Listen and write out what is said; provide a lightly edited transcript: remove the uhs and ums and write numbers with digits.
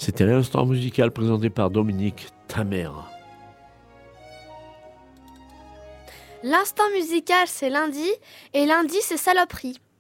C'était l'instant musical présenté par Dominique, ta mère. L'instant musical, c'est lundi, et lundi, c'est saloperie.